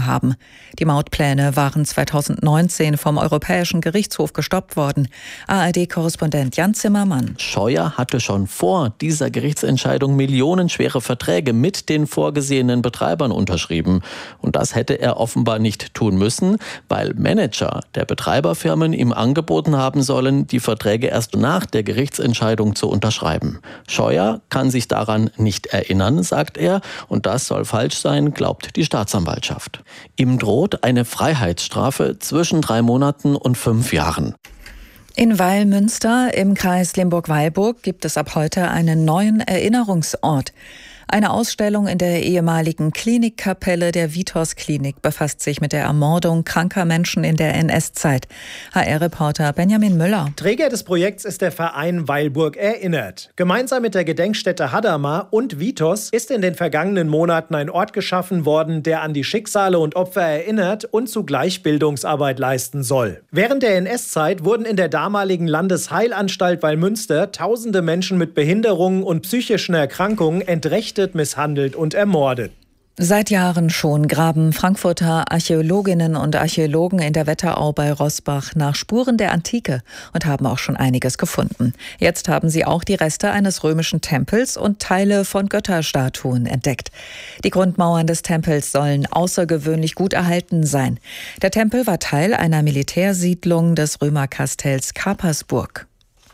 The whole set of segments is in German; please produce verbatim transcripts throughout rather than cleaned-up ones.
Verfügung haben. Die Mautpläne waren zweitausendneunzehn vom Europäischen Gerichtshof gestoppt worden. A R D-Korrespondent Jan Zimmermann. Scheuer hatte schon vor dieser Gerichtsentscheidung millionenschwere Verträge mit den vorgesehenen Betreibern unterschrieben. Und das hätte er offenbar nicht tun müssen, weil Manager der Betreiberfirmen ihm angeboten haben sollen, die Verträge erst nach der Gerichtsentscheidung zu unterschreiben. Scheuer kann sich daran nicht erinnern, sagt er, und das soll falsch sein, glaubt die Staatsanwaltschaft. Ihm droht eine Freiheitsstrafe zwischen drei Monaten und fünf Jahren. In Weilmünster im Kreis Limburg-Weilburg gibt es ab heute einen neuen Erinnerungsort. Eine Ausstellung in der ehemaligen Klinikkapelle der Vitos-Klinik befasst sich mit der Ermordung kranker Menschen in der N S-Zeit. H R-Reporter Benjamin Müller. Träger des Projekts ist der Verein Weilburg erinnert. Gemeinsam mit der Gedenkstätte Hadamar und Vitos ist in den vergangenen Monaten ein Ort geschaffen worden, der an die Schicksale und Opfer erinnert und zugleich Bildungsarbeit leisten soll. Während der N S-Zeit wurden in der damaligen Landesheilanstalt Weilmünster tausende Menschen mit Behinderungen und psychischen Erkrankungen entrechtet, misshandelt und ermordet. Seit Jahren schon graben Frankfurter Archäologinnen und Archäologen in der Wetterau bei Roßbach nach Spuren der Antike und haben auch schon einiges gefunden. Jetzt haben sie auch die Reste eines römischen Tempels und Teile von Götterstatuen entdeckt. Die Grundmauern des Tempels sollen außergewöhnlich gut erhalten sein. Der Tempel war Teil einer Militärsiedlung des Römerkastells Kapersburg.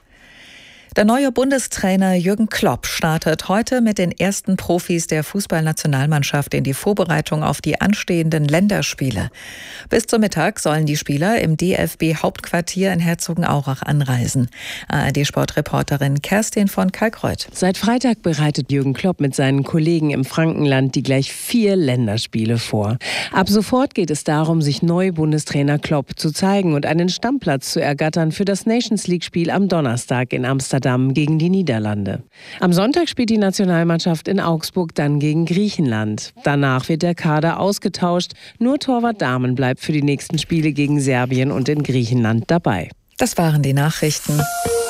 Der neue Bundestrainer Jürgen Klopp startet heute mit den ersten Profis der Fußballnationalmannschaft in die Vorbereitung auf die anstehenden Länderspiele. Bis zum Mittag sollen die Spieler im D F B-Hauptquartier in Herzogenaurach anreisen. A R D-Sportreporterin Kerstin von Kalkreuth. Seit Freitag bereitet Jürgen Klopp mit seinen Kollegen im Frankenland die gleich vier Länderspiele vor. Ab sofort geht es darum, sich neu Bundestrainer Klopp zu zeigen und einen Stammplatz zu ergattern für das Nations-League-Spiel am Donnerstag in Amsterdam gegen die Niederlande. Am Sonntag spielt die Nationalmannschaft in Augsburg dann gegen Griechenland. Danach wird der Kader ausgetauscht. Nur Torwart Dahmen bleibt für die nächsten Spiele gegen Serbien und in Griechenland dabei. Das waren die Nachrichten.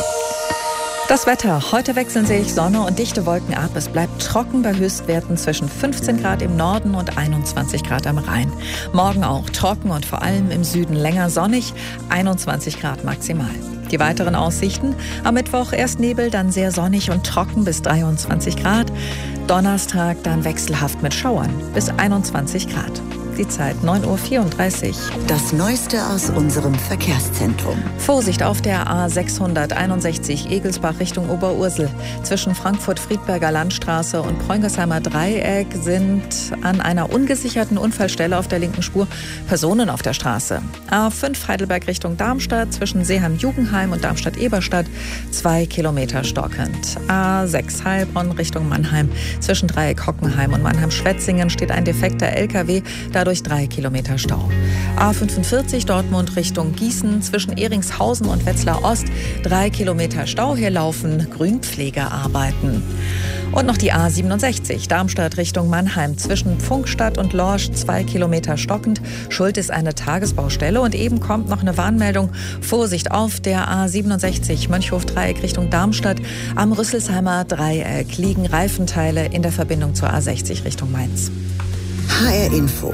Das Wetter. Heute wechseln sich Sonne und dichte Wolken ab. Es bleibt trocken bei Höchstwerten zwischen fünfzehn Grad im Norden und einundzwanzig Grad am Rhein. Morgen auch trocken und vor allem im Süden länger sonnig, einundzwanzig Grad maximal. Die weiteren Aussichten: am Mittwoch erst Nebel, dann sehr sonnig und trocken bis dreiundzwanzig Grad. Donnerstag dann wechselhaft mit Schauern bis einundzwanzig Grad. Die Zeit neun Uhr vierunddreißig. Das Neueste aus unserem Verkehrszentrum. Vorsicht auf der A sechshunderteinundsechzig Egelsbach Richtung Oberursel. Zwischen Frankfurt-Friedberger Landstraße und Preungersheimer Dreieck sind an einer ungesicherten Unfallstelle auf der linken Spur Personen auf der Straße. A fünf Heidelberg Richtung Darmstadt zwischen Seeheim-Jugendheim und Darmstadt-Eberstadt zwei Kilometer stockend. A sechs Heilbronn Richtung Mannheim zwischen Dreieck Hockenheim und Mannheim-Schwetzingen steht ein defekter L K W, dadurch drei Kilometer Stau. A fünfundvierzig Dortmund Richtung Gießen zwischen Eringshausen und Wetzlar Ost drei Kilometer Stau. Hier laufen Grünpflegearbeiten. Und noch die A siebenundsechzig Darmstadt Richtung Mannheim zwischen Pfunkstadt und Lorsch zwei Kilometer stockend. Schuld ist eine Tagesbaustelle und eben kommt noch eine Warnmeldung. Vorsicht auf der A siebenundsechzig Mönchhof-Dreieck Richtung Darmstadt. Am Rüsselsheimer Dreieck liegen Reifenteile in der Verbindung zur A sechzig Richtung Mainz. H R Info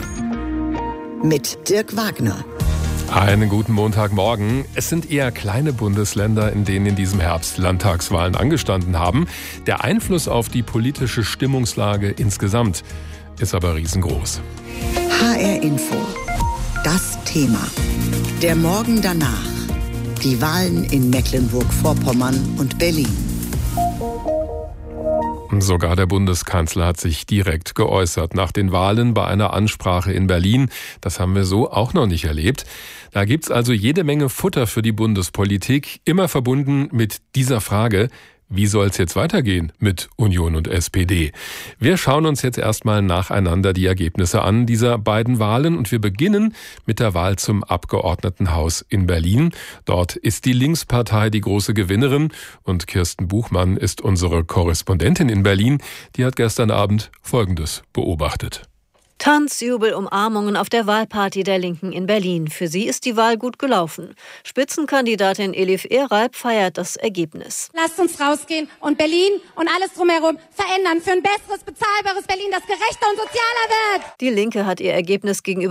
mit Dirk Wagner. Einen guten Montagmorgen. Es sind eher kleine Bundesländer, in denen in diesem Herbst Landtagswahlen angestanden haben. Der Einfluss auf die politische Stimmungslage insgesamt ist aber riesengroß. H R Info. Das Thema. Der Morgen danach. Die Wahlen in Mecklenburg-Vorpommern und Berlin. Sogar der Bundeskanzler hat sich direkt geäußert nach den Wahlen bei einer Ansprache in Berlin. Das haben wir so auch noch nicht erlebt. Da gibt's also jede Menge Futter für die Bundespolitik, immer verbunden mit dieser Frage: Wie soll's jetzt weitergehen mit Union und S P D? Wir schauen uns jetzt erstmal nacheinander die Ergebnisse an dieser beiden Wahlen und wir beginnen mit der Wahl zum Abgeordnetenhaus in Berlin. Dort ist die Linkspartei die große Gewinnerin und Kirsten Buchmann ist unsere Korrespondentin in Berlin. Die hat gestern Abend Folgendes beobachtet. Tanz, Jubel, Umarmungen auf der Wahlparty der Linken in Berlin. Für sie ist die Wahl gut gelaufen. Spitzenkandidatin Elif Ereib feiert das Ergebnis. Lasst uns rausgehen und Berlin und alles drumherum verändern für ein besseres, bezahlbares Berlin, das gerechter und sozialer wird. Die Linke hat ihr Ergebnis gegenüber